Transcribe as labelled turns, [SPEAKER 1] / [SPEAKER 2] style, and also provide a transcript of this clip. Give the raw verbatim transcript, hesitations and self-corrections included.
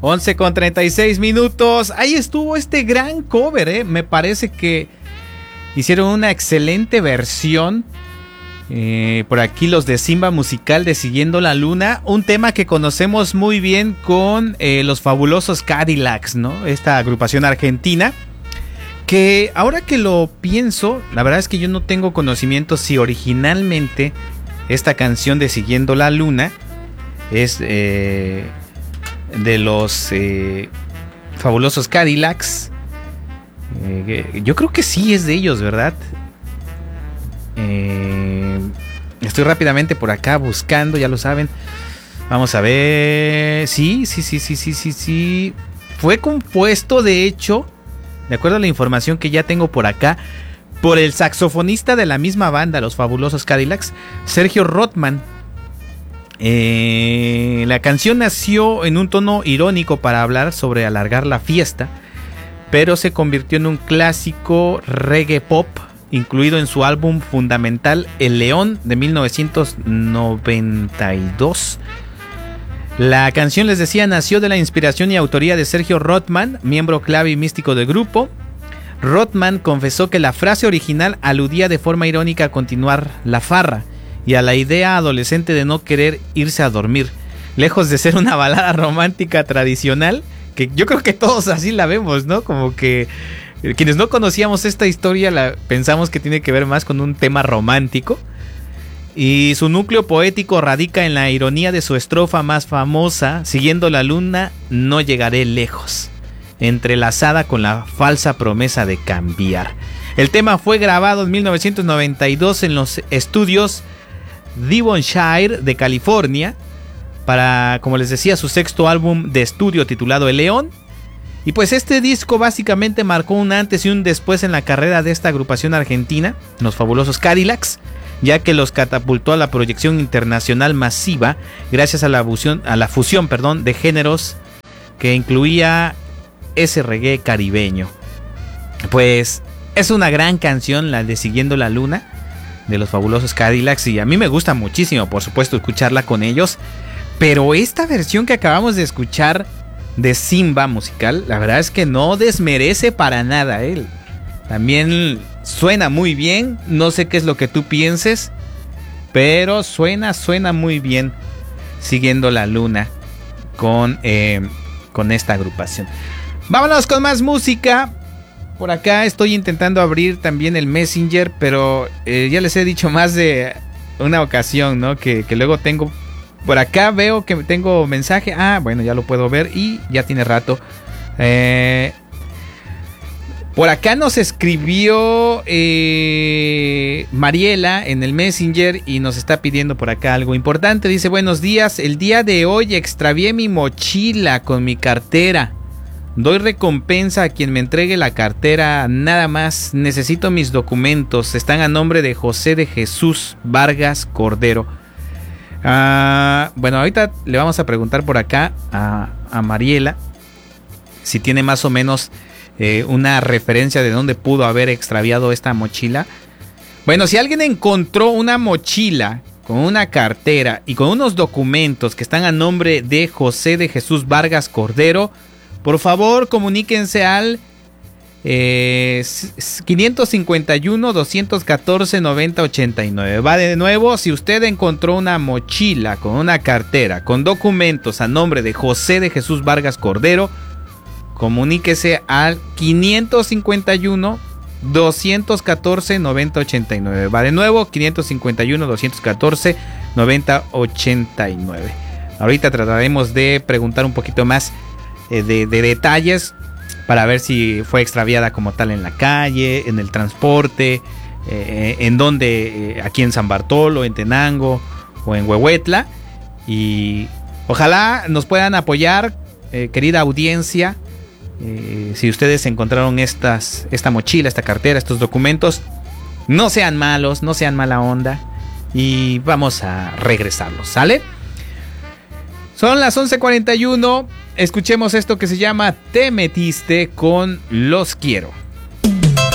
[SPEAKER 1] once con treinta y seis minutos. Ahí estuvo este gran cover, ¿eh? Me parece que hicieron una excelente versión. Eh, por aquí los de Simba Musical de Siguiendo la Luna. Un tema que conocemos muy bien con eh, los fabulosos Cadillacs, ¿no? Esta agrupación argentina. Que ahora que lo pienso, la verdad es que yo no tengo conocimiento si originalmente esta canción de Siguiendo la Luna es eh, de los eh, fabulosos Cadillacs. Eh, yo creo que sí es de ellos, ¿verdad? Eh, estoy rápidamente por acá buscando, ya lo saben. Vamos a ver. Sí, sí, sí, sí, sí, sí, sí. Fue compuesto, de hecho, de acuerdo a la información que ya tengo por acá, por el saxofonista de la misma banda, los fabulosos Cadillacs, Sergio Rothman. Eh, la canción nació en un tono irónico para hablar sobre alargar la fiesta, pero se convirtió en un clásico reggae pop incluido en su álbum fundamental El León de mil novecientos noventa y dos. La canción, les decía, nació de la inspiración y autoría de Sergio Rothman, miembro clave y místico del grupo. Rothman confesó que la frase original aludía de forma irónica a continuar la farra y a la idea adolescente de no querer irse a dormir, lejos de ser una balada romántica tradicional, que yo creo que todos así la vemos, ¿no? Como que quienes no conocíamos esta historia la pensamos que tiene que ver más con un tema romántico, y su núcleo poético radica en la ironía de su estrofa más famosa: siguiendo la luna no llegaré lejos, entrelazada con la falsa promesa de cambiar. El tema fue grabado en mil novecientos noventa y dos en los estudios Devonshire de California para, como les decía, su sexto álbum de estudio titulado El León. Y pues este disco básicamente marcó un antes y un después en la carrera de esta agrupación argentina, los fabulosos Cadillacs, ya que los catapultó a la proyección internacional masiva gracias a la fusión, a la fusión, perdón, de géneros que incluía ese reggae caribeño. Pues es una gran canción la de Siguiendo la Luna de los fabulosos Cadillacs, y a mí me gusta muchísimo, por supuesto, escucharla con ellos. Pero esta versión que acabamos de escuchar de Simba Musical, la verdad es que no desmerece para nada él. También suena muy bien. No sé qué es lo que tú pienses, pero suena, suena muy bien Siguiendo la Luna con, eh, con esta agrupación. Vámonos con más música. Por acá estoy intentando abrir también el Messenger, pero eh, ya les he dicho más de una ocasión, ¿no? Que, que luego tengo... Por acá veo que tengo mensaje. Ah, bueno, ya lo puedo ver y ya tiene rato. Eh, por acá nos escribió eh, Mariela en el Messenger y nos está pidiendo por acá algo importante. Dice: buenos días, el día de hoy extravié mi mochila con mi cartera. Doy recompensa a quien me entregue la cartera, nada más. Necesito mis documentos. Están a nombre de José de Jesús Vargas Cordero. Uh, bueno, ahorita le vamos a preguntar por acá a, a Mariela si tiene más o menos eh, una referencia de dónde pudo haber extraviado esta mochila. Bueno, si alguien encontró una mochila con una cartera y con unos documentos que están a nombre de José de Jesús Vargas Cordero, por favor comuníquense al Eh, quinientos cincuenta y uno, doscientos catorce, noventa ochenta y nueve. Va de nuevo: si usted encontró una mochila con una cartera con documentos a nombre de José de Jesús Vargas Cordero, comuníquese al quinientos cincuenta y uno, doscientos catorce, noventa ochenta y nueve. Va de nuevo: quinientos cincuenta y uno, doscientos catorce, noventa ochenta y nueve. Ahorita trataremos de preguntar un poquito más eh, de, de detalles para ver si fue extraviada como tal en la calle, en el transporte, eh, en donde, eh, aquí en San Bartolo, en Tenango o en Huehuetla. Y ojalá nos puedan apoyar, eh, querida audiencia. Eh, si ustedes encontraron estas, esta mochila, esta cartera, estos documentos, no sean malos, no sean mala onda, y vamos a regresarlos, ¿sale? Son las once cuarenta y uno. Escuchemos esto que se llama Te Metiste con Los Quiero.